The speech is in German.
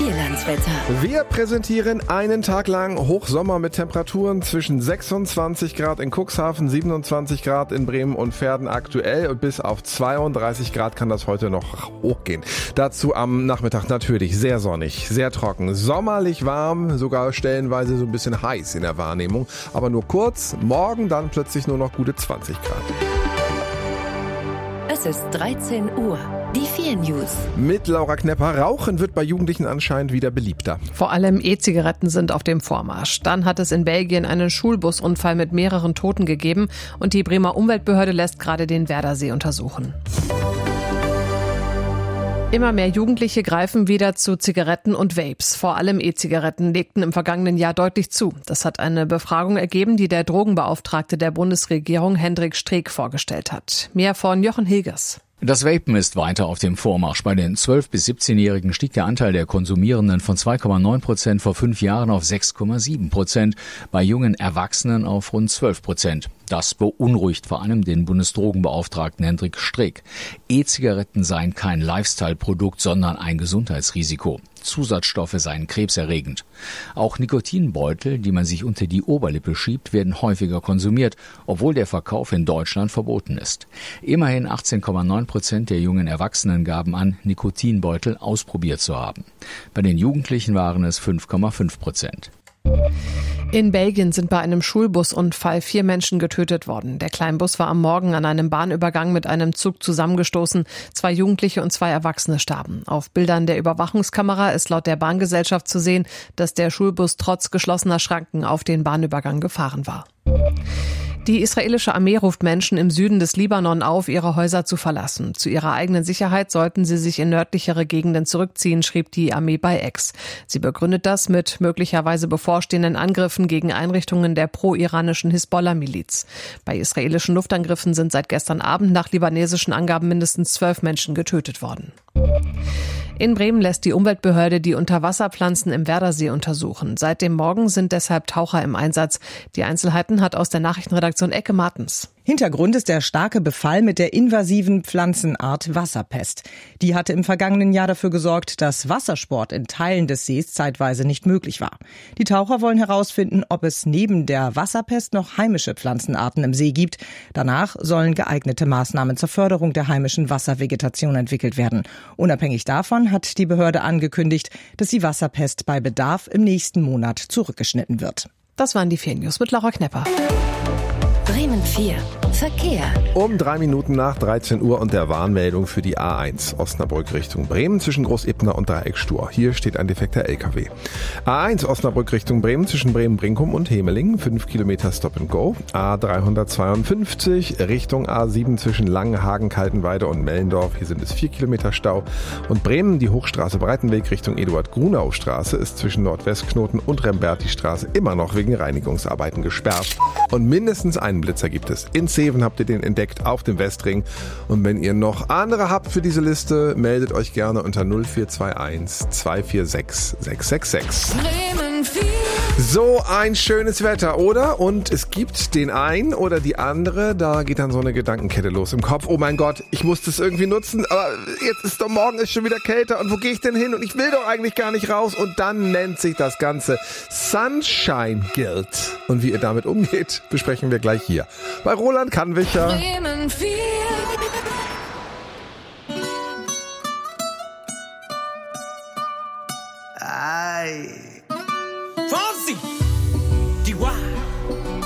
Vierlandswetter. Wir präsentieren einen Tag lang Hochsommer mit Temperaturen zwischen 26 Grad in Cuxhaven, 27 Grad in Bremen und Verden aktuell und bis auf 32 Grad kann das heute noch hochgehen. Dazu am Nachmittag natürlich sehr sonnig, sehr trocken, sommerlich warm, sogar stellenweise so ein bisschen heiß in der Wahrnehmung, aber nur kurz, morgen dann plötzlich nur noch gute 20 Grad. Es ist 13 Uhr. Die 4 News. Mit Laura Knepper. Rauchen wird bei Jugendlichen anscheinend wieder beliebter. Vor allem E-Zigaretten sind auf dem Vormarsch. Dann hat es in Belgien einen Schulbusunfall mit mehreren Toten gegeben und die Bremer Umweltbehörde lässt gerade den Werdersee untersuchen. Immer mehr Jugendliche greifen wieder zu Zigaretten und Vapes. Vor allem E-Zigaretten legten im vergangenen Jahr deutlich zu. Das hat eine Befragung ergeben, die der Drogenbeauftragte der Bundesregierung Hendrik Streeck vorgestellt hat. Mehr von Jochen Hilgers. Das Vapen ist weiter auf dem Vormarsch. Bei den 12- bis 17-Jährigen stieg der Anteil der Konsumierenden von 2,9% vor 5 Jahren auf 6,7%, bei jungen Erwachsenen auf rund 12%. Das beunruhigt vor allem den Bundesdrogenbeauftragten Hendrik Streeck. E-Zigaretten seien kein Lifestyle-Produkt, sondern ein Gesundheitsrisiko. Zusatzstoffe seien krebserregend. Auch Nikotinbeutel, die man sich unter die Oberlippe schiebt, werden häufiger konsumiert, obwohl der Verkauf in Deutschland verboten ist. Immerhin 18,9% der jungen Erwachsenen gaben an, Nikotinbeutel ausprobiert zu haben. Bei den Jugendlichen waren es 5,5%. In Belgien sind bei einem Schulbusunfall 4 Menschen getötet worden. Der Kleinbus war am Morgen an einem Bahnübergang mit einem Zug zusammengestoßen. 2 Jugendliche und 2 Erwachsene starben. Auf Bildern der Überwachungskamera ist laut der Bahngesellschaft zu sehen, dass der Schulbus trotz geschlossener Schranken auf den Bahnübergang gefahren war. Die israelische Armee ruft Menschen im Süden des Libanon auf, ihre Häuser zu verlassen. Zu ihrer eigenen Sicherheit sollten sie sich in nördlichere Gegenden zurückziehen, schrieb die Armee bei X. Sie begründet das mit möglicherweise bevorstehenden Angriffen gegen Einrichtungen der pro-iranischen Hisbollah-Miliz. Bei israelischen Luftangriffen sind seit gestern Abend nach libanesischen Angaben mindestens 12 Menschen getötet worden. In Bremen lässt die Umweltbehörde die Unterwasserpflanzen im Werdersee untersuchen. Seit dem Morgen sind deshalb Taucher im Einsatz. Die Einzelheiten hat aus der Nachrichtenredaktion Ecke Martens. Hintergrund ist der starke Befall mit der invasiven Pflanzenart Wasserpest. Die hatte im vergangenen Jahr dafür gesorgt, dass Wassersport in Teilen des Sees zeitweise nicht möglich war. Die Taucher wollen herausfinden, ob es neben der Wasserpest noch heimische Pflanzenarten im See gibt. Danach sollen geeignete Maßnahmen zur Förderung der heimischen Wasservegetation entwickelt werden. Unabhängig davon hat die Behörde angekündigt, dass die Wasserpest bei Bedarf im nächsten Monat zurückgeschnitten wird. Das waren die 4 News mit Laura Knepper. Bremen 4. Verkehr. Um 3 Minuten nach 13 Uhr und der Warnmeldung für die A1 Osnabrück Richtung Bremen zwischen Groß-Ebner und Dreieckstur. Hier steht ein defekter LKW. A1 Osnabrück Richtung Bremen zwischen Bremen-Brinkum und Hemeling, 5 Kilometer Stop and Go. A352 Richtung A7 zwischen Langenhagen, Kaltenweide und Mellendorf. Hier sind es 4 Kilometer Stau. Und Bremen, die Hochstraße Breitenweg Richtung Eduard-Grunau-Straße ist zwischen Nordwestknoten und Remberti-Straße immer noch wegen Reinigungsarbeiten gesperrt. Und mindestens einen Blitzer gibt es. In Zeven habt ihr den entdeckt auf dem Westring. Und wenn ihr noch andere habt für diese Liste, meldet euch gerne unter 0421 246 666. Bremen 4. So ein schönes Wetter, oder? Und es gibt den einen oder die andere, da geht dann so eine Gedankenkette los im Kopf. Oh mein Gott, ich muss das irgendwie nutzen, aber jetzt ist doch morgen ist schon wieder kälter und wo gehe ich denn hin? Und ich will doch eigentlich gar nicht raus. Und dann nennt sich das Ganze Sunshine Guilt. Und wie ihr damit umgeht, besprechen wir gleich hier. Bei Roland Kannwicher. Bremen 4. Ay.